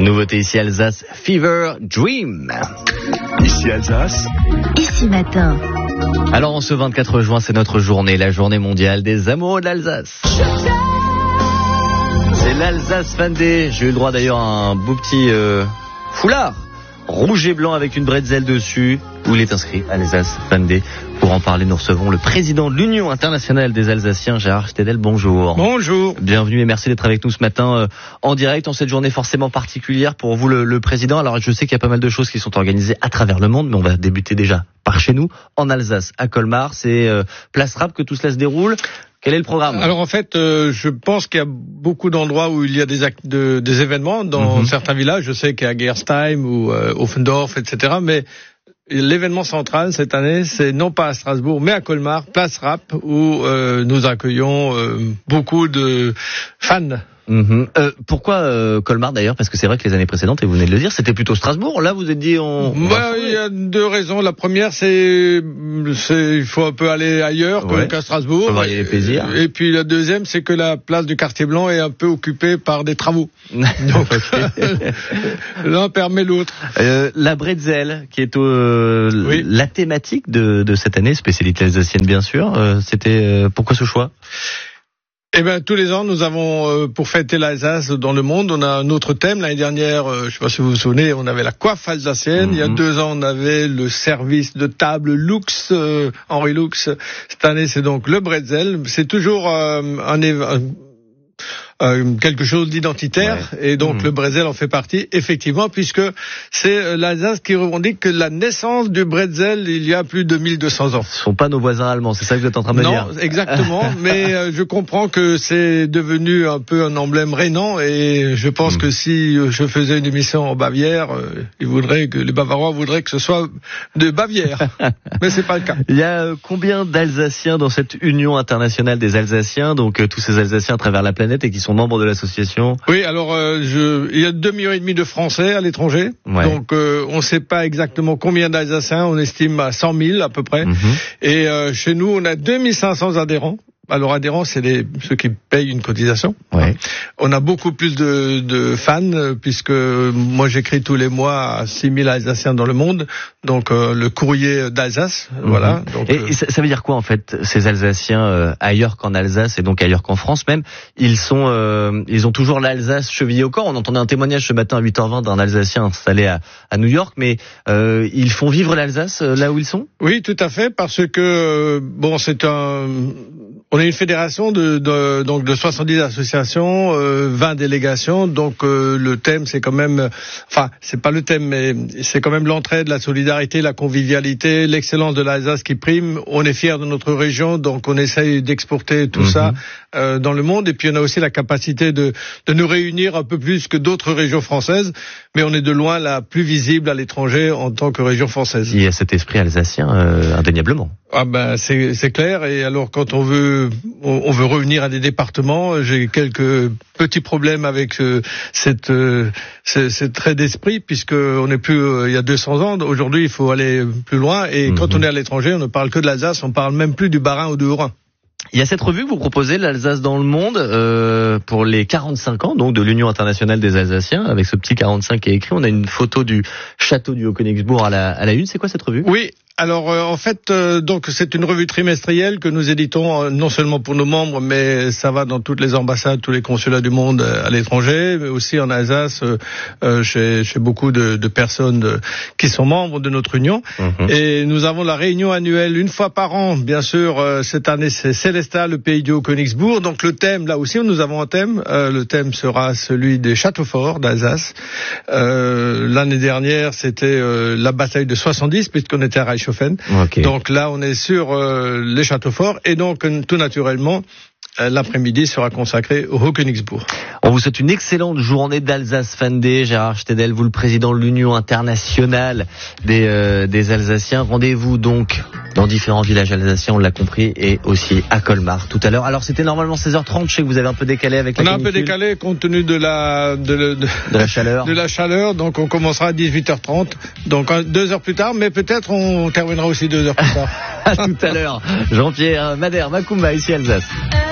Nouveauté ici Alsace, Fever Dream. Ici Alsace. Ici Matin. Alors en ce 24 juin, c'est notre journée, la journée mondiale des amoureux de l'Alsace. C'est l'Alsace Fan Day. J'ai eu le droit d'ailleurs à un beau petit foulard rouge et blanc avec une bretzel dessus où il est inscrit Alsace Fan Day. Pour en parler, nous recevons le président de l'Union internationale des Alsaciens, Gérard Stedel. Bonjour. Bonjour. Bienvenue et merci d'être avec nous ce matin en direct, en cette journée forcément particulière pour vous le président. Alors je sais qu'il y a pas mal de choses qui sont organisées à travers le monde, mais on va débuter déjà par chez nous, en Alsace, à Colmar. C'est Place Rapp que tout cela se déroule. Quel est le programme ? Alors en fait, je pense qu'il y a beaucoup d'endroits où il y a des événements dans certains villages. Je sais qu'il y a Gerstheim ou Offendorf, etc. Mais l'événement central cette année, c'est non pas à Strasbourg, mais à Colmar, Place Rapp, où nous accueillons beaucoup de fans. Pourquoi Colmar d'ailleurs ? Parce que c'est vrai que les années précédentes, et vous venez de le dire, c'était plutôt Strasbourg. Là, vous êtes dit il y a deux raisons. La première, c'est il faut un peu aller ailleurs qu'à Strasbourg. Faut varier les plaisirs. Et puis la deuxième, c'est que la place du Quartier Blanc est un peu occupée par des travaux. Donc l'un permet l'autre. La bretzel, qui est la thématique de cette année, spécialité alsacienne bien sûr. C'était pourquoi ce choix ? Eh ben, tous les ans, nous avons, pour fêter l'Alsace dans le monde, on a un autre thème. L'année dernière, je ne sais pas si vous vous souvenez, on avait la coiffe alsacienne. Il y a 2 ans, on avait le service de table Lux, Henri Lux. Cette année, c'est donc le bretzel. C'est toujours quelque chose d'identitaire, et donc le bretzel en fait partie, effectivement, puisque c'est l'Alsace qui revendique que la naissance du bretzel il y a plus de 1200 ans. Ce ne sont pas nos voisins allemands, c'est ça que vous êtes en train de me dire ? Non, exactement, mais je comprends que c'est devenu un peu un emblème rhénan, et je pense que si je faisais une émission en Bavière, les Bavarois voudraient que ce soit de Bavière, mais c'est pas le cas. Il y a combien d'Alsaciens dans cette Union internationale des Alsaciens, donc tous ces Alsaciens à travers la planète et qui sont membres de l'association? Oui, alors il y a 2,5 millions de Français à l'étranger, donc on ne sait pas exactement combien d'Alsaciens, on estime à 100 000 à peu près, et chez nous on a 2500 adhérents. Alors adhérents, c'est ceux qui payent une cotisation. On a beaucoup plus de fans, puisque moi j'écris tous les mois à 6 000 Alsaciens dans le monde, donc le courrier d'Alsace, voilà. Donc, et ça veut dire quoi en fait, ces Alsaciens ailleurs qu'en Alsace et donc ailleurs qu'en France même, ils ont toujours l'Alsace chevillée au corps. On entendait un témoignage ce matin à 8h20 d'un Alsacien installé à New York, mais ils font vivre l'Alsace là où ils sont ? Oui, tout à fait, parce que on est une fédération de 70 associations, 20 délégations, donc le thème c'est quand même, c'est pas le thème, mais c'est quand même l'entraide, la solidarité, la convivialité, l'excellence de l'Alsace qui prime. On est fiers de notre région, donc on essaye d'exporter tout ça dans le monde, et puis on a aussi la capacité de nous réunir un peu plus que d'autres régions françaises, mais on est de loin la plus visible à l'étranger en tant que région française. Il y a cet esprit alsacien indéniablement. Ah ben c'est clair, et alors quand on veut revenir à des départements, j'ai quelques petits problèmes avec cette trait d'esprit, puisque on n'est plus il y a 200 ans. Aujourd'hui, il faut aller plus loin, et quand on est à l'étranger, on ne parle que de l'Alsace, on parle même plus du Bas-Rhin ou du Haut-Rhin. Il y a cette revue que vous proposez, l'Alsace dans le monde, pour les 45 ans donc de l'Union internationale des Alsaciens, avec ce petit 45 qui est écrit. On a une photo du château du Haut-Königsbourg à la une. C'est quoi cette revue ? Oui. Alors en fait, donc c'est une revue trimestrielle que nous éditons non seulement pour nos membres, mais ça va dans toutes les ambassades, tous les consulats du monde à l'étranger, mais aussi en Alsace, chez beaucoup de personnes qui sont membres de notre union. Et nous avons la réunion annuelle une fois par an, bien sûr. Cette année, c'est Sélestat, le pays du Haut-Königsbourg. Donc le thème, là aussi, nous avons un thème. Le thème sera celui des châteaux forts d'Alsace. L'année dernière, c'était la bataille de 70, puisqu'on était à Reichshofen. Donc là, on est sur les châteaux forts, et donc tout naturellement, l'après-midi sera consacré au Haut-Königsbourg. On vous souhaite une excellente journée d'Alsace Fan Day. Gérard Stedel, vous le président de l'Union internationale des Alsaciens. Rendez-vous donc dans différents villages alsaciens, on l'a compris, et aussi à Colmar tout à l'heure. Alors c'était normalement 16h30, je sais que vous avez un peu décalé avec la canicule. On a un peu décalé compte tenu de la chaleur. De la chaleur, donc on commencera à 18h30, donc 2 heures plus tard, mais peut-être on terminera aussi 2 heures plus tard. À tout à l'heure. Jean-Pierre Madère, Macumba, ici Alsace.